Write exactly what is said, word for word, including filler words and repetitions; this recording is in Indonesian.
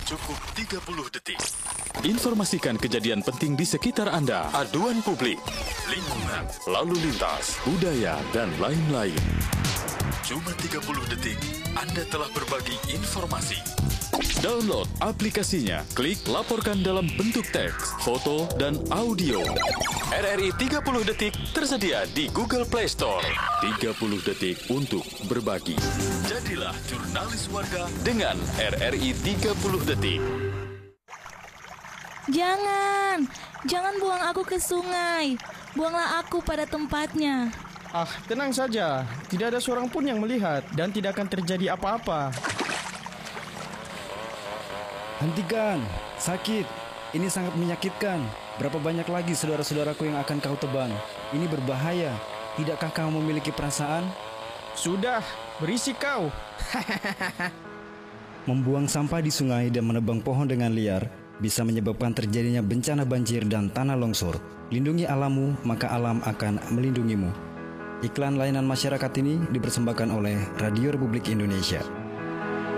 Cukup tiga puluh detik. Informasikan kejadian penting di sekitar Anda. Aduan publik, lingkungan, lalu lintas, budaya, dan lain-lain. Cuma tiga puluh detik, Anda telah berbagi informasi. Download aplikasinya. Klik laporkan dalam bentuk teks, foto, dan audio. R R I tiga puluh detik tersedia di Google Play Store. tiga puluh detik untuk berbagi. Jadilah jurnalis warga dengan R R I tiga puluh detik. Jangan, jangan buang aku ke sungai. Buanglah aku pada tempatnya. Ah, tenang saja. Tidak ada seorang pun yang melihat dan tidak akan terjadi apa-apa. Hentikan, sakit. Ini sangat menyakitkan. Berapa banyak lagi saudara-saudaraku yang akan kau tebang? Ini berbahaya. Tidakkah kau memiliki perasaan? Sudah, berisik kau. Membuang sampah di sungai dan menebang pohon dengan liar bisa menyebabkan terjadinya bencana banjir dan tanah longsor. Lindungi alammu, maka alam akan melindungimu. Iklan layanan masyarakat ini dipersembahkan oleh Radio Republik Indonesia.